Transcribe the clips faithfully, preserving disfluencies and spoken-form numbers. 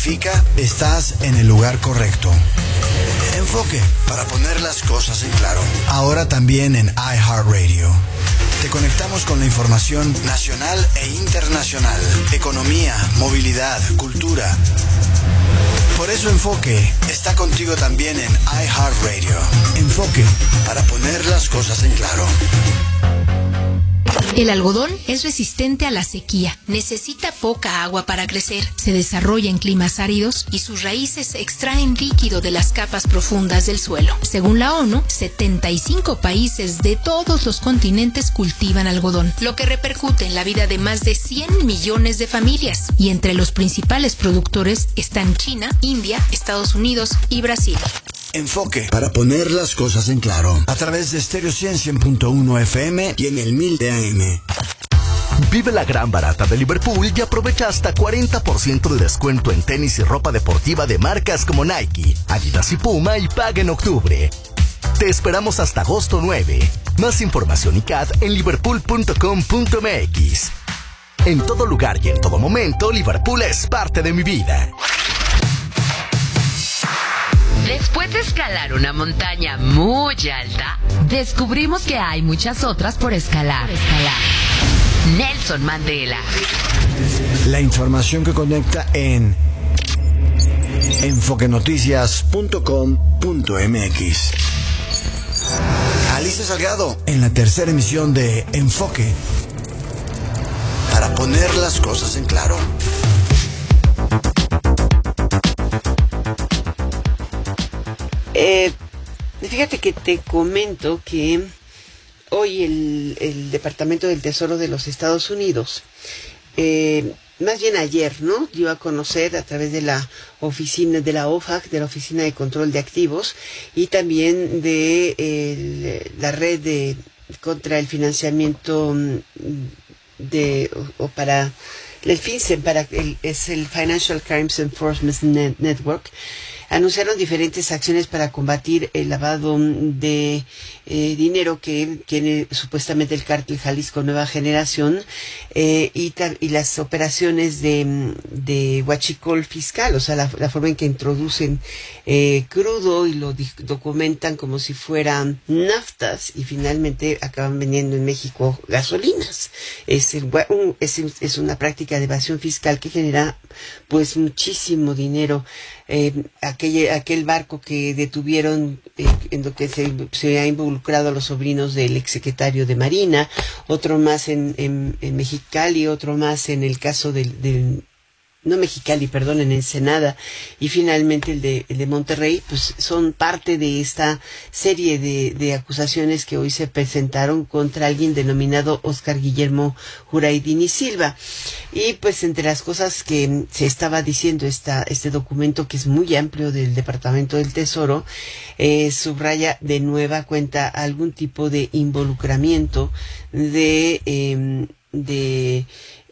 significa estás en el lugar correcto. Enfoque, para poner las cosas en claro. Ahora también en iHeartRadio. Te conectamos con la información nacional e internacional, economía, movilidad, cultura. Por eso Enfoque está contigo también en iHeartRadio. Enfoque, para poner las cosas en claro. El algodón es resistente a la sequía, necesita poca agua para crecer, se desarrolla en climas áridos y sus raíces extraen líquido de las capas profundas del suelo. Según la ONU, setenta y cinco países de todos los continentes cultivan algodón, lo que repercute en la vida de más de cien millones de familias. Y entre los principales productores están China, India, Estados Unidos y Brasil. Enfoque, para poner las cosas en claro. A través de Stereo cien punto uno F M y en el mil de A M. Vive la gran barata de Liverpool y aprovecha hasta cuarenta por ciento de descuento en tenis y ropa deportiva de marcas como Nike, Adidas y Puma y paga en octubre. Te esperamos hasta agosto nueve. Más información y C A D en liverpool punto com punto m x. En todo lugar y en todo momento, Liverpool es parte de mi vida. Después de escalar una montaña muy alta, descubrimos que hay muchas otras por escalar. Por escalar. Nelson Mandela. La información que conecta en enfoque noticias punto com punto m x. Alicia Salgado en la tercera emisión de Enfoque, para poner las cosas en claro. Eh, fíjate que te comento que hoy el, el Departamento del Tesoro de los Estados Unidos, eh, más bien ayer, ¿no?, dio a conocer a través de la oficina de la O F A C, de la Oficina de Control de Activos, y también de el, la red de contra el financiamiento de o, o para el FinCEN, para el, es el Financial Crimes Enforcement Net, Network. Anunciaron diferentes acciones para combatir el lavado de eh, dinero que tiene supuestamente el cártel Jalisco Nueva Generación, eh, y, y las operaciones de, de huachicol fiscal, o sea, la, la forma en que introducen eh, crudo y lo di- documentan como si fueran naftas y finalmente acaban vendiendo en México gasolinas. Es, el, un, es, es una práctica de evasión fiscal que genera pues muchísimo dinero. Eh, aquel, aquel barco que detuvieron, eh, en lo que se, se ha involucrado a los sobrinos del exsecretario de Marina, otro más en, en, en Mexicali, otro más en el caso del, del no Mexicali, perdón, en Ensenada, y finalmente el de, el de Monterrey, pues son parte de esta serie de, de acusaciones que hoy se presentaron contra alguien denominado Oscar Guillermo Juraidini Silva. Y pues entre las cosas que se estaba diciendo esta, este documento, que es muy amplio, del Departamento del Tesoro, eh, subraya de nueva cuenta algún tipo de involucramiento de, eh, de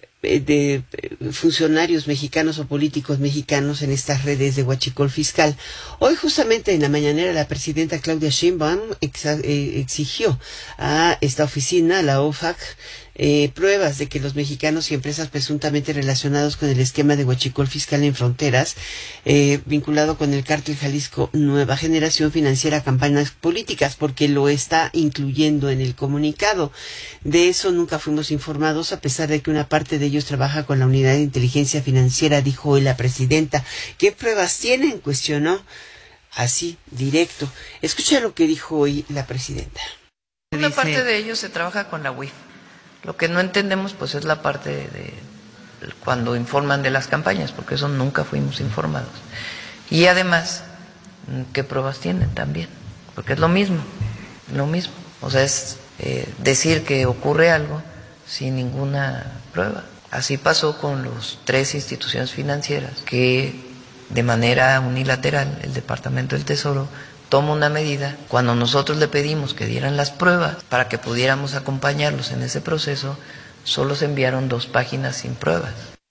de funcionarios mexicanos o políticos mexicanos en estas redes de huachicol fiscal. Hoy justamente en la mañanera la presidenta Claudia Sheinbaum exa- eh, exigió a esta oficina, a la O F A C, eh, pruebas de que los mexicanos y empresas presuntamente relacionados con el esquema de huachicol fiscal en fronteras, eh, vinculado con el cártel Jalisco Nueva Generación, financiera campañas políticas, porque lo está incluyendo en el comunicado. De eso nunca fuimos informados, a pesar de que una parte de ellos trabaja con la Unidad de Inteligencia Financiera, dijo hoy la presidenta. ¿Qué pruebas tienen?, cuestionó así, directo. Escucha lo que dijo hoy la presidenta. Una parte de ellos se trabaja con la U I F. Lo que no entendemos pues es la parte de, de cuando informan de las campañas, porque eso nunca fuimos informados. Y además, ¿qué pruebas tienen también? Porque es lo mismo, lo mismo. O sea, es eh, decir que ocurre algo sin ninguna prueba. Así pasó con las tres instituciones financieras que de manera unilateral el Departamento del Tesoro toma una medida. Cuando nosotros le pedimos que dieran las pruebas para que pudiéramos acompañarlos en ese proceso, solo se enviaron dos páginas sin pruebas.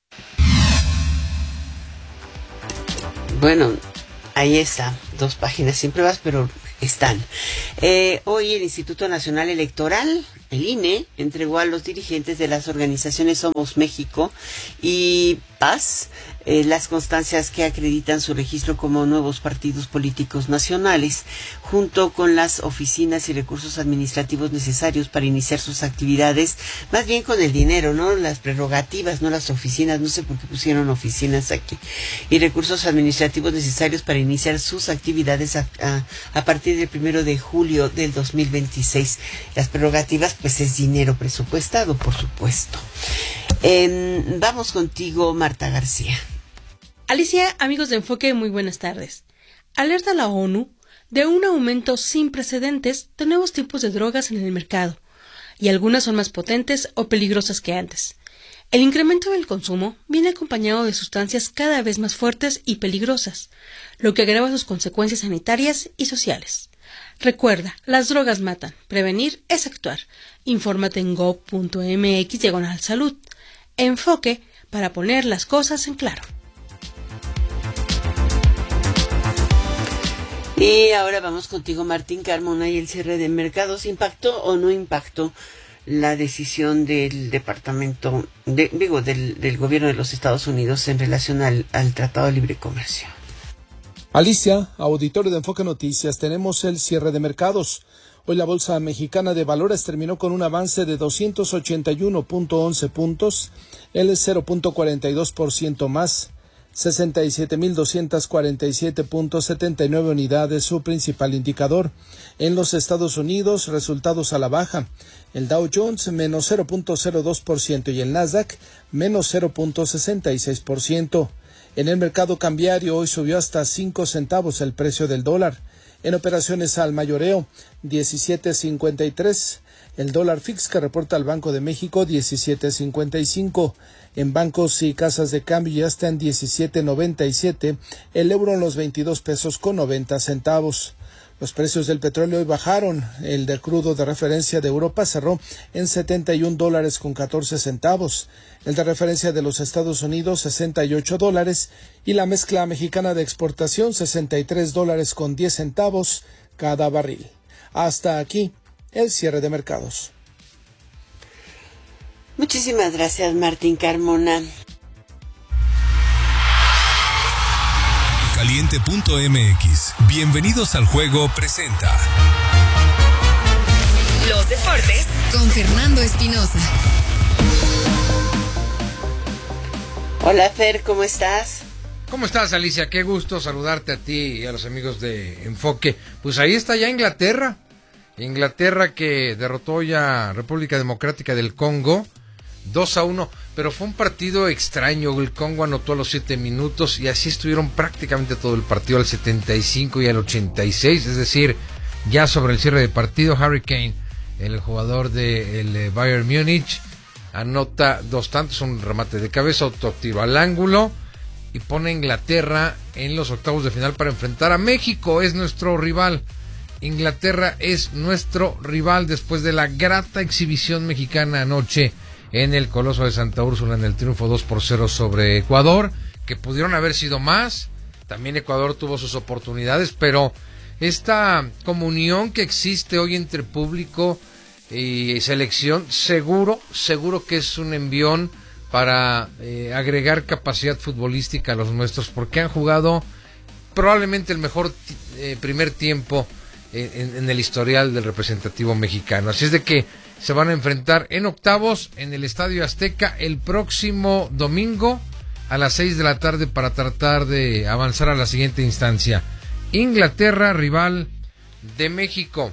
Bueno, ahí está, dos páginas sin pruebas, pero están. Eh, hoy el Instituto Nacional Electoral el I N E entregó a los dirigentes de las organizaciones Somos México y Paz eh, las constancias que acreditan su registro como nuevos partidos políticos nacionales, junto con las oficinas y recursos administrativos necesarios para iniciar sus actividades, más bien con el dinero, ¿no? Las prerrogativas, no las oficinas, no sé por qué pusieron oficinas aquí, y recursos administrativos necesarios para iniciar sus actividades a, a, a partir del primero de julio del dos mil veintiséis. Las prerrogativas, pues es dinero presupuestado, por supuesto. Eh, vamos contigo, Marta García. Alicia, amigos de Enfoque, muy buenas tardes. Alerta a la ONU de un aumento sin precedentes de nuevos tipos de drogas en el mercado, y algunas son más potentes o peligrosas que antes. El incremento del consumo viene acompañado de sustancias cada vez más fuertes y peligrosas, lo que agrava sus consecuencias sanitarias y sociales. Recuerda, las drogas matan. Prevenir es actuar. Infórmate en gob punto mx diagonal salud. Enfoque para poner las cosas en claro. Y ahora vamos contigo, Martín Carmona, y el cierre de mercados. ¿Impactó o no impactó la decisión del departamento, de, digo, del, del gobierno de los Estados Unidos en relación al, al Tratado de Libre Comercio? Alicia, auditorio de Enfoque Noticias, tenemos el cierre de mercados. Hoy la Bolsa Mexicana de Valores terminó con un avance de doscientos ochenta y uno punto once puntos, el cero punto cuarenta y dos por ciento más, sesenta y siete mil doscientos cuarenta y siete punto setenta y nueve unidades, su principal indicador. En los Estados Unidos, resultados a la baja. El Dow Jones menos cero punto cero dos por ciento y el Nasdaq menos cero punto sesenta y seis por ciento. En el mercado cambiario hoy subió hasta cinco centavos el precio del dólar. En operaciones al mayoreo, diecisiete cincuenta y tres. El dólar fix que reporta el Banco de México, diecisiete cincuenta y cinco. En bancos y casas de cambio ya está en diecisiete noventa y siete. El euro en los veintidós pesos con noventa centavos. Los precios del petróleo hoy bajaron. El del crudo de referencia de Europa cerró en setenta y un dólares con catorce centavos. El de referencia de los Estados Unidos, sesenta y ocho dólares. Y la mezcla mexicana de exportación, sesenta y tres dólares con diez centavos cada barril. Hasta aquí el cierre de mercados. Muchísimas gracias, Martín Carmona. Caliente punto m x. Bienvenidos al juego presenta Los deportes con Fernando Espinosa. Hola, Fer, ¿cómo estás? ¿Cómo estás, Alicia? Qué gusto saludarte a ti y a los amigos de Enfoque. Pues ahí está ya Inglaterra. Inglaterra que derrotó ya a República Democrática del Congo dos a uno, pero fue un partido extraño. El Congo anotó a los siete minutos y así estuvieron prácticamente todo el partido al setenta y cinco y al ochenta y seis, es decir, ya sobre el cierre de partido, Harry Kane, el jugador del Bayern Múnich, anota dos tantos, un remate de cabeza, otro tiro al ángulo y pone a Inglaterra en los octavos de final para enfrentar a México. Es nuestro rival. Inglaterra es nuestro rival después de la grata exhibición mexicana anoche en el Coloso de Santa Úrsula en el triunfo dos por cero sobre Ecuador, que pudieron haber sido más. También Ecuador tuvo sus oportunidades, pero esta comunión que existe hoy entre público y selección, seguro, seguro que es un envión para eh, agregar capacidad futbolística a los nuestros, porque han jugado probablemente el mejor eh, primer tiempo En, en el historial del representativo mexicano. Así es de que se van a enfrentar en octavos en el Estadio Azteca el próximo domingo a las seis de la tarde para tratar de avanzar a la siguiente instancia. Inglaterra, rival de México.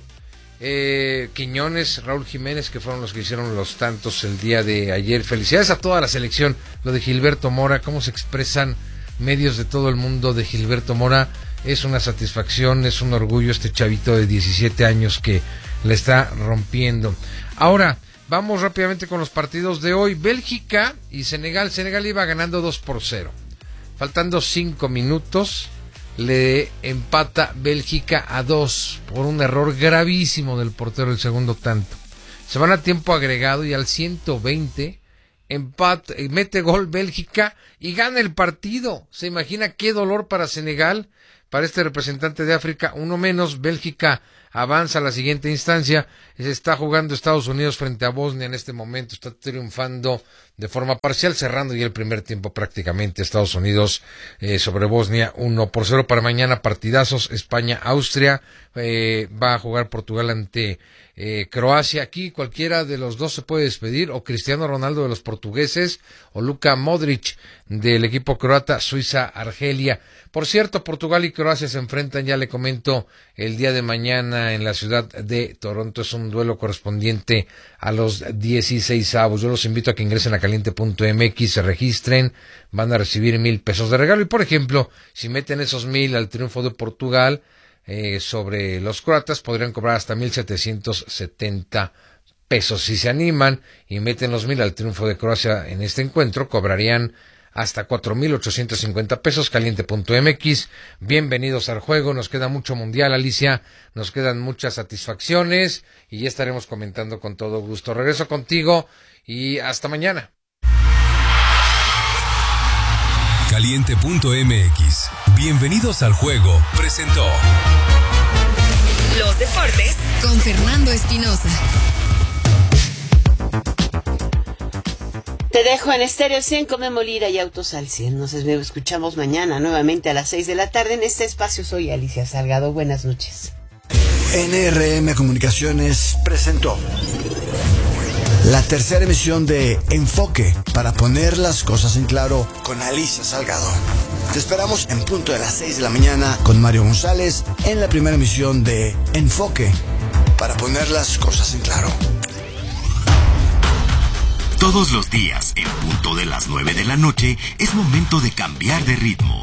Eh, Quiñones, Raúl Jiménez, que fueron los que hicieron los tantos el día de ayer. Felicidades a toda la selección. Lo de Gilberto Mora, cómo se expresan medios de todo el mundo de Gilberto Mora. Es una satisfacción, es un orgullo este chavito de diecisiete años que la está rompiendo. Ahora, vamos rápidamente con los partidos de hoy. Bélgica y Senegal. Senegal iba ganando dos por cero. Faltando cinco minutos, le empata Bélgica a dos por un error gravísimo del portero del segundo tanto. Se van a tiempo agregado y al ciento veinte empata, mete gol Bélgica y gana el partido. ¿Se imagina qué dolor para Senegal? para este representante de África, uno menos. Bélgica avanza a la siguiente instancia. Se está jugando Estados Unidos frente a Bosnia en este momento. Está triunfando de forma parcial, cerrando ya el primer tiempo prácticamente. Estados Unidos eh, sobre Bosnia, uno por cero. Para mañana, partidazos. España-Austria. Eh, va a jugar Portugal ante eh, Croacia. Aquí cualquiera de los dos se puede despedir, o Cristiano Ronaldo de los portugueses, o Luka Modric del equipo croata. Suiza-Argelia. Por cierto, Portugal y Croacia se enfrentan, ya le comento, el día de mañana en la ciudad de Toronto. Es un duelo correspondiente a los dieciseisavos. Yo los invito a que ingresen a caliente punto m x, se registren, van a recibir mil pesos de regalo. Y por ejemplo, si meten esos mil al triunfo de Portugal eh, sobre los croatas, podrían cobrar hasta mil setecientos setenta pesos. Si se animan y meten los mil al triunfo de Croacia en este encuentro, cobrarían hasta cuatro mil ochocientos cincuenta pesos. Caliente punto m x. Bienvenidos al juego. Nos queda mucho mundial, Alicia. Nos quedan muchas satisfacciones y ya estaremos comentando con todo gusto. Regreso contigo y hasta mañana. Caliente punto m x. Bienvenidos al juego. Presentó los deportes con Fernando Espinosa. Te dejo en Estéreo cien con Memo Lira y Autos al cien. Nos escuchamos mañana nuevamente a las seis de la tarde en este espacio. Soy Alicia Salgado. Buenas noches. N R M Comunicaciones presentó la tercera emisión de Enfoque, para poner las cosas en claro, con Alicia Salgado. Te esperamos en punto de las seis de la mañana con Mario González en la primera emisión de Enfoque, para poner las cosas en claro. Todos los días, en punto de las nueve de la noche, es momento de cambiar de ritmo.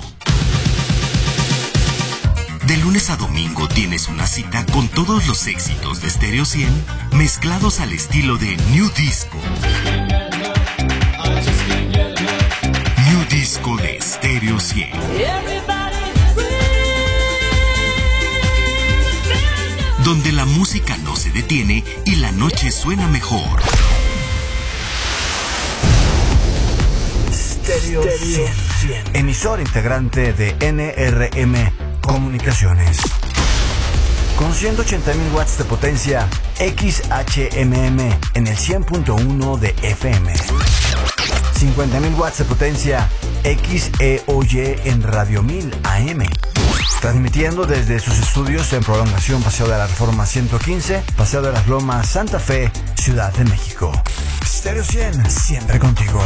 De lunes a domingo tienes una cita con todos los éxitos de Stereo cien, mezclados al estilo de New Disco. New Disco de Stereo cien. Donde la música no se detiene y la noche suena mejor. Stereo cien, emisor integrante de N R M Comunicaciones. Con ciento ochenta mil watts de potencia X H M M en el cien punto uno de F M. cincuenta mil watts de potencia X E O Y en Radio mil A M. Transmitiendo desde sus estudios en Prolongación Paseo de la Reforma ciento quince, Paseo de las Lomas, Santa Fe, Ciudad de México. Stereo cien, siempre contigo.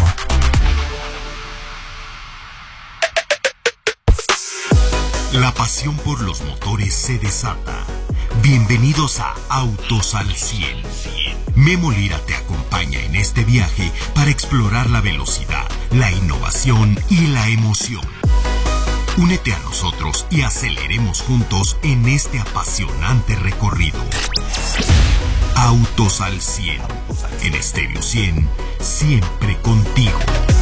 La pasión por los motores se desata. Bienvenidos a Autos al cien. Memo Lira te acompaña en este viaje para explorar la velocidad, la innovación y la emoción. Únete a nosotros y aceleremos juntos en este apasionante recorrido. Autos al cien. En Stereo cien, siempre contigo.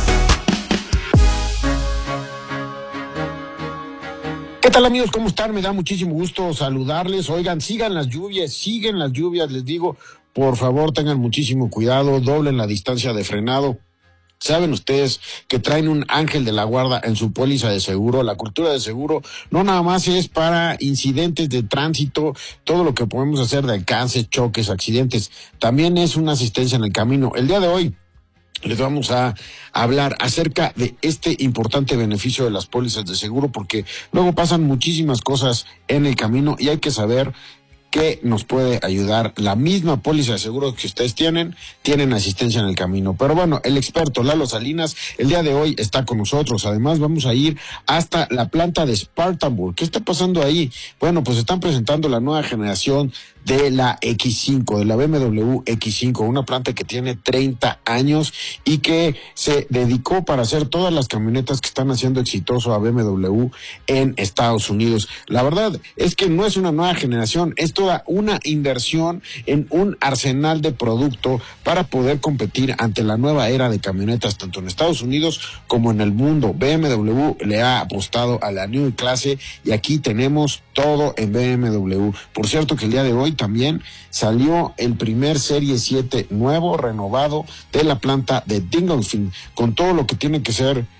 ¿Qué tal, amigos? ¿Cómo están? Me da muchísimo gusto saludarles. Oigan, sigan las lluvias, siguen las lluvias, les digo, por favor tengan muchísimo cuidado, doblen la distancia de frenado. ¿Saben ustedes que traen un ángel de la guarda en su póliza de seguro? La cultura de seguro no nada más es para incidentes de tránsito, todo lo que podemos hacer de alcance, choques, accidentes, también es una asistencia en el camino. El día de hoy les vamos a hablar acerca de este importante beneficio de las pólizas de seguro, porque luego pasan muchísimas cosas en el camino y hay que saber que nos puede ayudar. La misma póliza de seguro que ustedes tienen, tienen asistencia en el camino. Pero bueno, el experto Lalo Salinas el día de hoy está con nosotros. Además, vamos a ir hasta la planta de Spartanburg. ¿Qué está pasando ahí? Bueno, pues están presentando la nueva generación de la X cinco, de la B M W X cinco, una planta que tiene treinta años y que se dedicó para hacer todas las camionetas que están haciendo exitoso a B M W en Estados Unidos. La verdad es que no es una nueva generación, es toda una inversión en un arsenal de producto para poder competir ante la nueva era de camionetas, tanto en Estados Unidos como en el mundo. B M W le ha apostado a la New clase y aquí tenemos todo en B M W. Por cierto que el día de hoy también salió el primer Serie siete nuevo, renovado, de la planta de Dingolfing, con todo lo que tiene que ser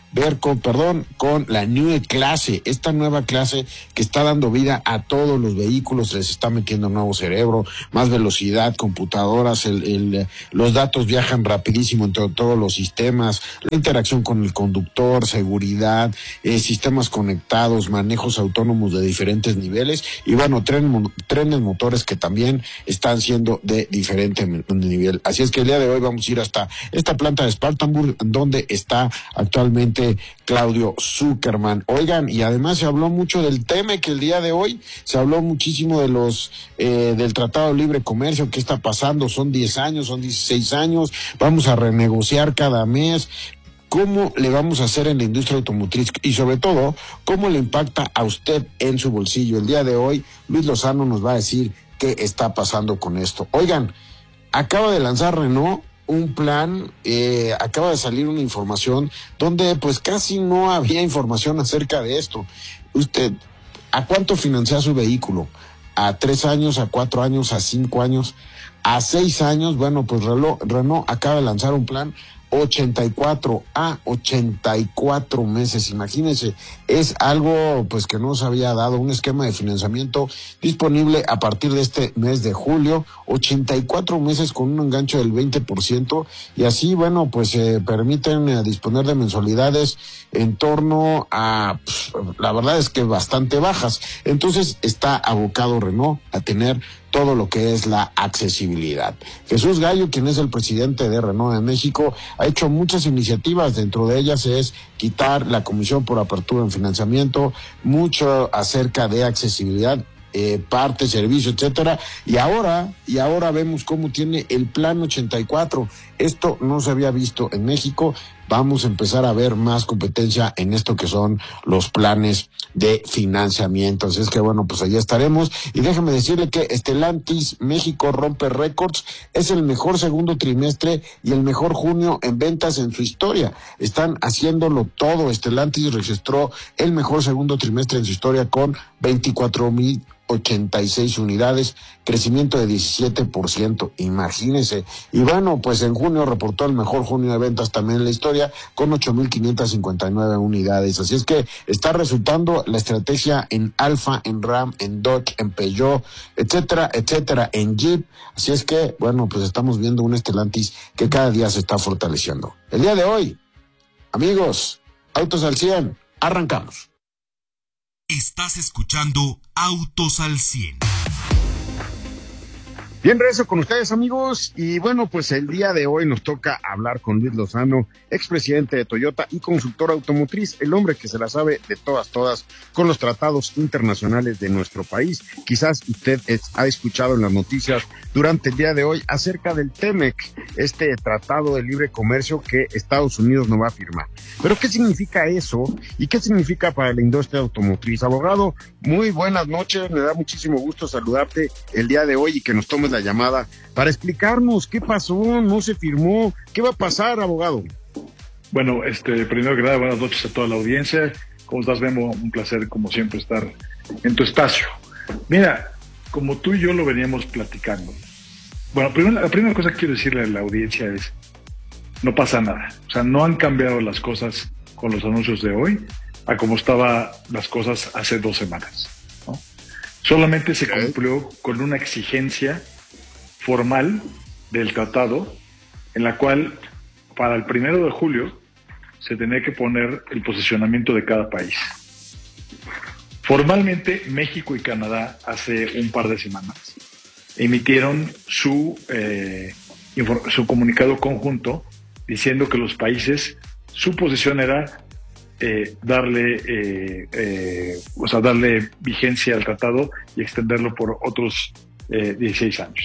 ver con, perdón, con la Neue Klasse, esta nueva clase que está dando vida a todos los vehículos, les está metiendo nuevo cerebro, más velocidad, computadoras, el, el, los datos viajan rapidísimo entre todos los sistemas, la interacción con el conductor, seguridad, eh, sistemas conectados, manejos autónomos de diferentes niveles y bueno, tren, trenes motores que también están siendo de diferente nivel. Así es que el día de hoy vamos a ir hasta esta planta de Spartanburg, donde está actualmente Claudio Zuckerman. Oigan, y además se habló mucho del T M E C el día de hoy, se habló muchísimo de los eh, del Tratado de Libre Comercio, qué está pasando, son diez años, son dieciséis años, vamos a renegociar cada mes. ¿Cómo le vamos a hacer en la industria automotriz? Y sobre todo, ¿cómo le impacta a usted en su bolsillo? El día de hoy, Luis Lozano nos va a decir qué está pasando con esto. Oigan, acaba de lanzar Renault un plan, eh, acaba de salir una información donde pues casi no había información acerca de esto. Usted, ¿a cuánto financia su vehículo? ¿A tres años, a cuatro años, a cinco años, a seis años? Bueno, pues Renault, Renault acaba de lanzar un plan ochenta y cuatro a ochenta y cuatro meses, imagínense, es algo pues que no se había dado, un esquema de financiamiento disponible a partir de este mes de julio, ochenta y cuatro meses con un enganche del veinte por ciento y así, bueno, pues se eh, permiten eh, disponer de mensualidades en torno a, pues, la verdad es que bastante bajas, entonces está abocado Renault a tener todo lo que es la accesibilidad. Jesús Gallo, quien es el presidente de Renault de México, ha hecho muchas iniciativas, dentro de ellas es quitar la comisión por apertura en financiamiento, mucho acerca de accesibilidad, eh, parte, servicio, etcétera, y ahora, y ahora vemos cómo tiene el plan ochenta y cuatro, esto no se había visto en México, vamos a empezar a ver más competencia en esto que son los planes de financiamiento. Así es que bueno, pues allá estaremos. Y déjeme decirle que Stellantis México rompe récords, es el mejor segundo trimestre y el mejor junio en ventas en su historia. Están haciéndolo todo. Stellantis registró el mejor segundo trimestre en su historia con veinticuatro mil ochenta y seis unidades, crecimiento de diecisiete por ciento, imagínense. Y bueno, pues en junio reportó el mejor junio de ventas también en la historia, con ocho mil quinientas cincuenta y nueve unidades. Así es que está resultando la estrategia en Alfa, en Ram, en Dodge, en Peugeot, etcétera, etcétera, en Jeep. Así es que, bueno, pues estamos viendo un Stellantis que cada día se está fortaleciendo. El día de hoy, amigos, Autos al cien, arrancamos. Estás escuchando Autos al cien. Bien, regreso con ustedes, amigos, y bueno, pues el día de hoy nos toca hablar con Luis Lozano, expresidente de Toyota y consultor automotriz, el hombre que se la sabe de todas, todas con los tratados internacionales de nuestro país. Quizás usted es, ha escuchado en las noticias durante el día de hoy acerca del T M E C, este tratado de libre comercio que Estados Unidos no va a firmar. Pero ¿qué significa eso y qué significa para la industria automotriz? Abogado, muy buenas noches, me da muchísimo gusto saludarte el día de hoy y que nos tomes la llamada para explicarnos qué pasó, no se firmó, qué va a pasar, abogado. Bueno, este, primero que nada, buenas noches a toda la audiencia. ¿Cómo estás, Memo? Un placer, como siempre, estar en tu espacio. Mira, como tú y yo lo veníamos platicando. Bueno, primero, la primera cosa que quiero decirle a la audiencia es, no pasa nada. O sea, no han cambiado las cosas con los anuncios de hoy a como estaban las cosas hace dos semanas, ¿no? Solamente se cumplió con una exigencia formal del tratado, en la cual para el primero de julio se tenía que poner el posicionamiento de cada país. Formalmente, México y Canadá hace un par de semanas emitieron su, eh, su comunicado conjunto diciendo que los países, su posición era eh, darle, eh, eh, o sea, darle vigencia al tratado y extenderlo por otros eh, dieciséis años.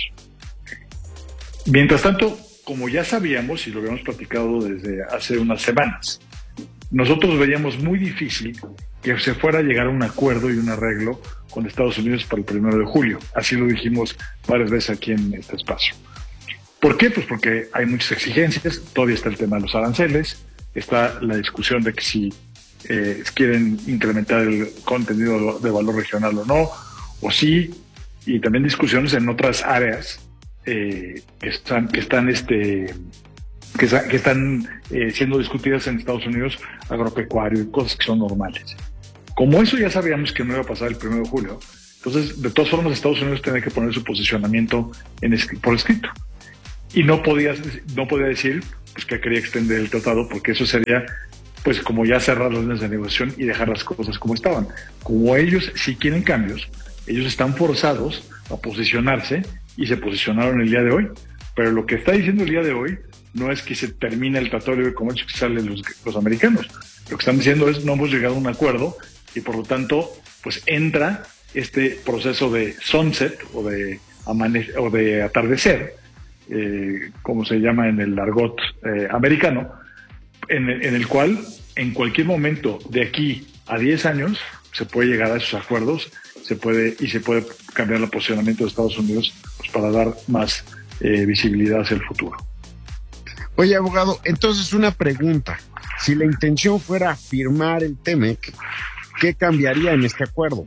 Mientras tanto, como ya sabíamos y lo habíamos platicado desde hace unas semanas, nosotros veíamos muy difícil que se fuera a llegar a un acuerdo y un arreglo con Estados Unidos para el primero de julio. Así lo dijimos varias veces aquí en este espacio. ¿Por qué? Pues porque hay muchas exigencias, todavía está el tema de los aranceles, está la discusión de que si eh, quieren incrementar el contenido de valor regional o no, o sí, y también discusiones en otras áreas eh, que están, que están este, que, que están eh, siendo discutidas en Estados Unidos, agropecuario y cosas que son normales. Como eso ya sabíamos que no iba a pasar el primero de julio, entonces de todas formas Estados Unidos tenía que poner su posicionamiento en, por escrito. Y no podía, no podía decir pues, que quería extender el tratado, porque eso sería pues como ya cerrar las líneas de negociación y dejar las cosas como estaban. Como ellos sí quieren cambios, ellos están forzados a posicionarse y se posicionaron el día de hoy. Pero lo que está diciendo el día de hoy no es que se termine el Tratado de Libre Comercio que salen los, los americanos. Lo que están diciendo es no hemos llegado a un acuerdo y por lo tanto pues entra este proceso de sunset o de, amane o de atardecer, eh, como se llama en el argot eh, americano, en el, en el cual en cualquier momento de aquí a diez años se puede llegar a esos acuerdos, se puede y se puede cambiar el posicionamiento de Estados Unidos pues, para dar más eh, visibilidad hacia el futuro. Oye, abogado, entonces una pregunta. Si la intención fuera firmar el TEMEC, ¿qué cambiaría en este acuerdo?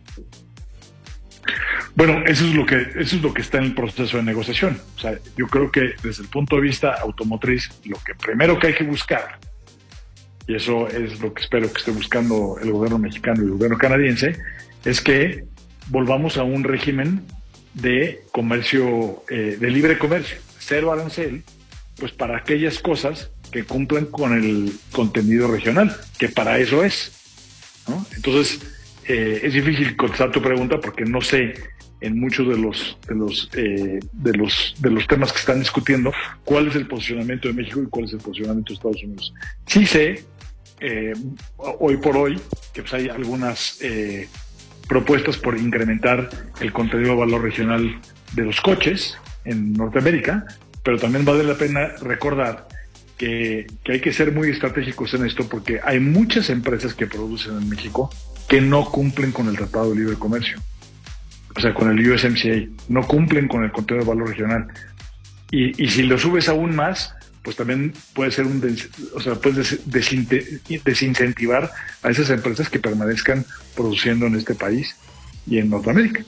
Bueno, eso es lo que eso es lo que está en el proceso de negociación. O sea, yo creo que desde el punto de vista automotriz, lo que primero que hay que buscar, y eso es lo que espero que esté buscando el gobierno mexicano y el gobierno canadiense, es que volvamos a un régimen de comercio, eh, de libre comercio, cero arancel, pues para aquellas cosas que cumplan con el contenido regional, que para eso es, ¿no? Entonces, eh, es difícil contestar tu pregunta porque no sé en muchos de los de los eh, de los de los temas que están discutiendo cuál es el posicionamiento de México y cuál es el posicionamiento de Estados Unidos. Sí sé, eh, hoy por hoy, que pues hay algunas eh, propuestas por incrementar el contenido de valor regional de los coches en Norteamérica, pero también vale la pena recordar que, que hay que ser muy estratégicos en esto porque hay muchas empresas que producen en México que no cumplen con el Tratado de Libre Comercio, o sea, con el U S M C A, no cumplen con el contenido de valor regional. Y, y si lo subes aún más, pues también puede ser un, des, o sea, puedes des, desincentivar a esas empresas que permanezcan produciendo en este país y en Norteamérica.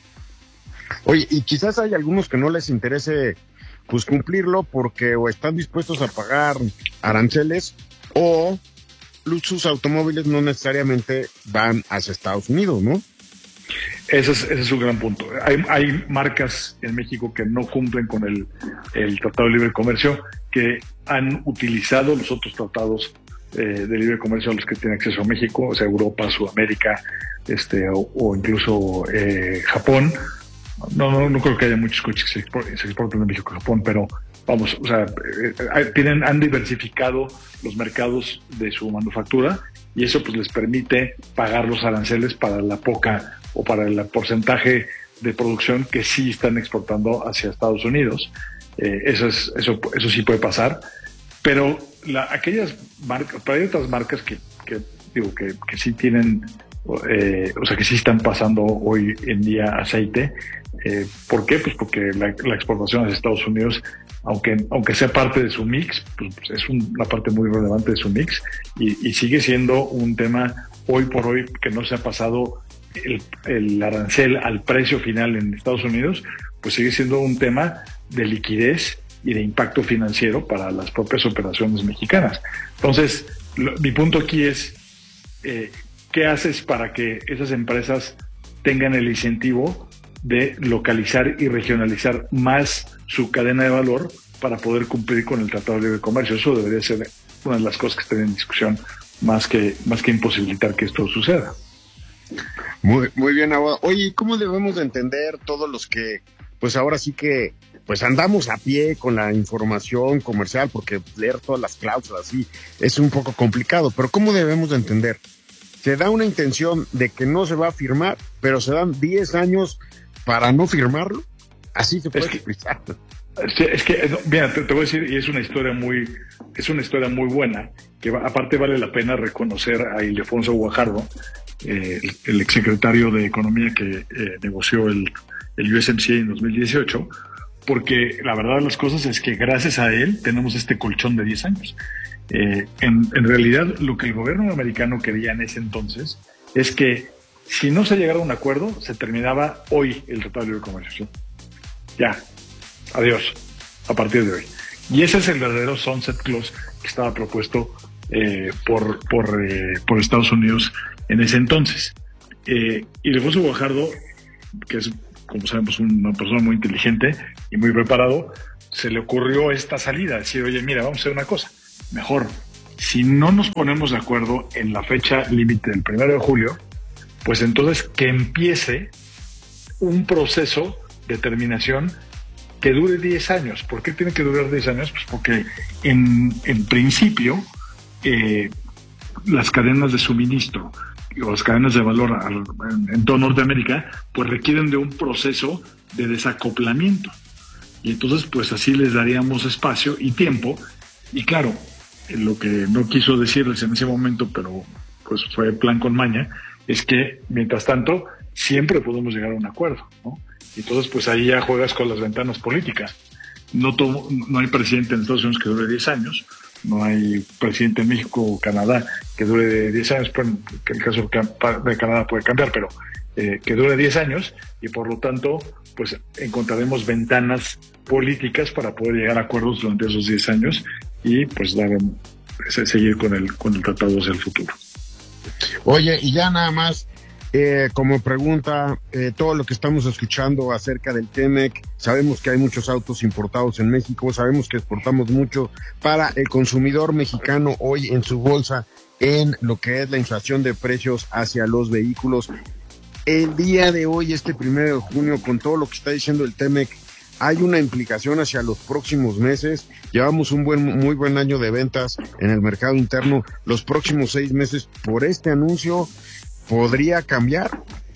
Oye, y quizás hay algunos que no les interese pues cumplirlo porque o están dispuestos a pagar aranceles o sus automóviles no necesariamente van hacia Estados Unidos, ¿no? Ese es, ese es un gran punto. Hay, hay marcas en México que no cumplen con el, el Tratado de Libre Comercio, que han utilizado los otros tratados eh, de libre comercio a los que tiene acceso a México, o sea, Europa, Sudamérica, este, o, o incluso eh, Japón. No, no, no creo que haya muchos coches que se, export, se exporten de México a Japón, pero vamos, o sea, eh, tienen, han diversificado los mercados de su manufactura y eso pues les permite pagar los aranceles para la poca o para el porcentaje de producción que sí están exportando hacia Estados Unidos. Eh, eso es, eso, eso sí puede pasar, pero la, aquellas marcas, pero hay otras marcas que, que digo que, que sí tienen, eh, o sea, que sí están pasando hoy en día aceite. Eh, ¿Por qué? Pues porque la, la exportación hacia Estados Unidos, aunque aunque sea parte de su mix, pues es un, una parte muy relevante de su mix y, y sigue siendo un tema hoy por hoy que no se ha pasado el, el arancel al precio final en Estados Unidos, pues sigue siendo un tema de liquidez y de impacto financiero para las propias operaciones mexicanas. Entonces, lo, mi punto aquí es, eh, ¿qué haces para que esas empresas tengan el incentivo de localizar y regionalizar más su cadena de valor para poder cumplir con el Tratado de Libre Comercio? Eso debería ser una de las cosas que estén en discusión, más que, más que imposibilitar que esto suceda. Muy, muy bien, abogado. Oye, ¿cómo debemos de entender todos los que, pues ahora sí que, pues andamos a pie con la información comercial, porque leer todas las cláusulas así es un poco complicado, pero ¿cómo debemos de entender? Se da una intención de que no se va a firmar, pero se dan diez años para no firmarlo. Así se puede explicar. Es que, es que mira, te, te voy a decir, y es una historia muy, es una historia muy buena, que va, aparte vale la pena reconocer a Ildefonso Guajardo, eh, el, el exsecretario de Economía que eh, negoció el, el U S M C A en dos mil dieciocho, porque la verdad de las cosas es que gracias a él tenemos este colchón de diez años. Eh, en, en realidad, lo que el gobierno americano quería en ese entonces es que si no se llegara a un acuerdo, se terminaba hoy el Tratado de Libre Comercio. ¿Sí? Ya, adiós, a partir de hoy. Y ese es el verdadero sunset clause que estaba propuesto eh, por, por, eh, por Estados Unidos en ese entonces. Eh, y Ildefonso Guajardo, que es, como sabemos, una persona muy inteligente y muy preparado, se le ocurrió esta salida, decir, oye, mira, vamos a hacer una cosa, mejor, si no nos ponemos de acuerdo en la fecha límite del primero de julio, pues entonces que empiece un proceso de terminación que dure diez años. ¿Por qué tiene que durar diez años? Pues porque en, en principio eh, las cadenas de suministro o las cadenas de valor al, en, en toda Norteamérica pues requieren de un proceso de desacoplamiento. Y entonces pues así les daríamos espacio y tiempo. Y claro, lo que no quiso decirles en ese momento, pero pues fue plan con maña, es que mientras tanto siempre podemos llegar a un acuerdo, ¿no? Entonces pues ahí ya juegas con las ventanas políticas. No, todo, no hay presidente en Estados Unidos que dure diez años, no hay presidente en México o Canadá que dure diez años, pues, que el caso de Canadá puede cambiar, pero eh, que dure diez años, y por lo tanto pues encontraremos ventanas políticas para poder llegar a acuerdos durante esos diez años y pues dar, seguir con el, con el tratado hacia el futuro. Oye, y ya nada más, eh, como pregunta, eh, todo lo que estamos escuchando acerca del T-MEC, sabemos que hay muchos autos importados en México, sabemos que exportamos mucho para el consumidor mexicano hoy en su bolsa, en lo que es la inflación de precios hacia los vehículos. El día de hoy, este primero de junio, con todo lo que está diciendo el T-MEC, ¿hay una implicación hacia los próximos meses? Llevamos un buen, muy buen año de ventas en el mercado interno. Los próximos seis meses, por este anuncio, ¿podría cambiar?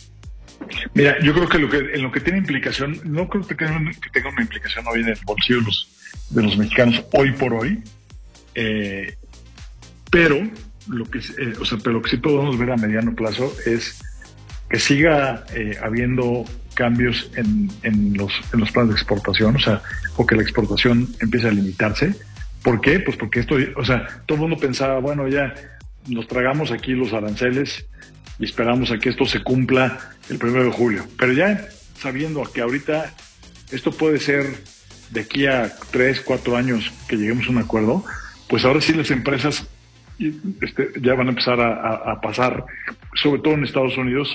Mira, yo creo que, lo que en lo que tiene implicación, no creo que tenga, que tenga una implicación hoy en el bolsillo de los, de los mexicanos hoy por hoy, eh, pero lo que, eh, o sea, pero lo que sí podemos ver a mediano plazo es que siga eh, habiendo cambios en, en los en los planes de exportación, o sea, o que la exportación empiece a limitarse. ¿Por qué? Pues porque esto, o sea, todo el mundo pensaba, bueno, ya nos tragamos aquí los aranceles y esperamos a que esto se cumpla el primero de julio. Pero ya sabiendo que ahorita esto puede ser de aquí a tres, cuatro años que lleguemos a un acuerdo, pues ahora sí las empresas este, ya van a empezar a, a, a pasar, sobre todo en Estados Unidos,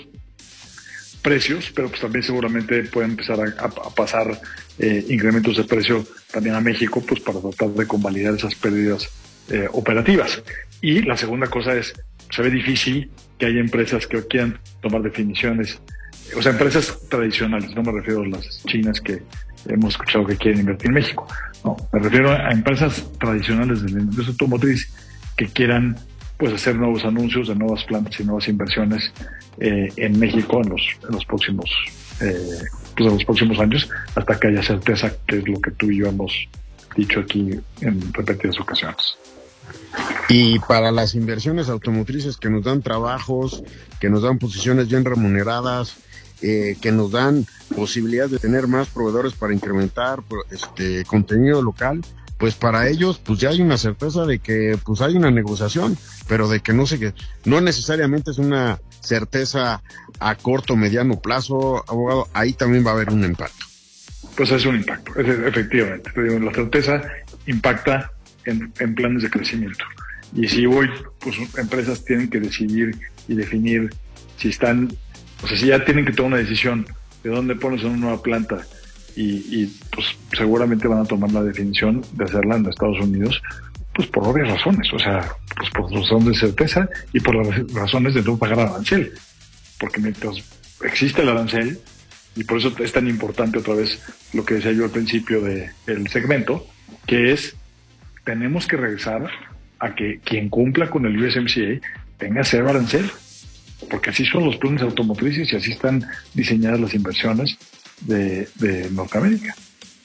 precios, pero pues también seguramente pueden empezar a, a, a pasar eh, incrementos de precio también a México, pues para tratar de convalidar esas pérdidas eh, operativas. Y la segunda cosa es, se ve difícil que haya empresas que quieran tomar definiciones, o sea, empresas tradicionales, no me refiero a las chinas que hemos escuchado que quieren invertir en México, no, me refiero a empresas tradicionales de la industria automotriz que quieran pues hacer nuevos anuncios de nuevas plantas y nuevas inversiones eh, en México en los, en los próximos eh, pues en los próximos años, hasta que haya certeza, que es lo que tú y yo hemos dicho aquí en repetidas ocasiones. Y para las inversiones automotrices que nos dan trabajos, que nos dan posiciones bien remuneradas, eh, que nos dan posibilidades de tener más proveedores para incrementar este contenido local, pues para ellos pues ya hay una certeza de que pues hay una negociación, pero de que no sé qué, no necesariamente es una certeza a corto o mediano plazo, abogado, ahí también va a haber un impacto. Pues es un impacto, es, efectivamente, la certeza impacta en, en planes de crecimiento. Y si hoy pues empresas tienen que decidir y definir si están, o sea, si ya tienen que tomar una decisión de dónde pones una nueva planta, y, y pues seguramente van a tomar la definición de hacerla en Estados Unidos, pues por obvias razones, o sea, pues por razones de certeza y por las razones de no pagar arancel, porque mientras existe el arancel, y por eso es tan importante otra vez lo que decía yo al principio de, del segmento, que es, tenemos que regresar a que quien cumpla con el U S M C A tenga cero arancel, porque así son los planes automotrices y así están diseñadas las inversiones de, de Norteamérica.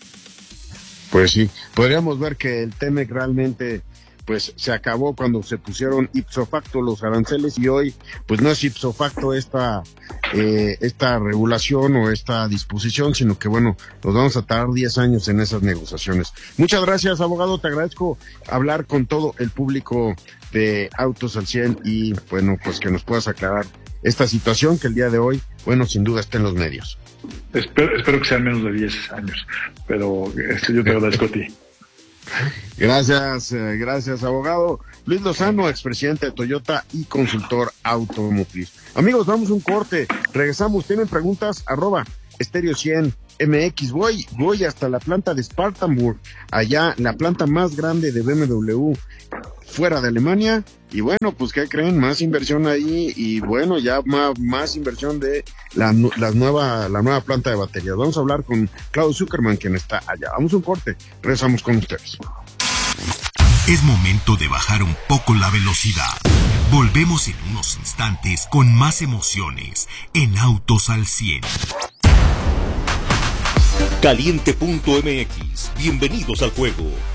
Pues sí, podríamos ver que el T-MEC realmente pues se acabó cuando se pusieron ipso facto los aranceles, y hoy pues no es ipso facto esta eh, esta regulación o esta disposición, sino que bueno, nos vamos a tardar diez años en esas negociaciones. Muchas gracias, abogado, te agradezco hablar con todo el público de Autos al cien y bueno, pues que nos puedas aclarar esta situación que el día de hoy, bueno, sin duda está en los medios. Espero, espero que sean menos de diez años, pero este, yo te agradezco a ti. Gracias, eh, gracias, abogado. Luis Lozano, expresidente de Toyota y consultor automotriz. Amigos, vamos a un corte. Regresamos. ¿Tienen preguntas? Arroba Estéreo cien M X. Voy, voy hasta la planta de Spartanburg, allá, la planta más grande de B M W fuera de Alemania. Y bueno, pues, ¿qué creen? Más inversión ahí y bueno, ya más, más inversión de la, la, nueva, la nueva planta de baterías. Vamos a hablar con Claudio Zuckerman, quien está allá. Vamos a un corte. Regresamos con ustedes. Es momento de bajar un poco la velocidad. Volvemos en unos instantes con más emociones en Autos al cien. Caliente punto M X. Bienvenidos al juego.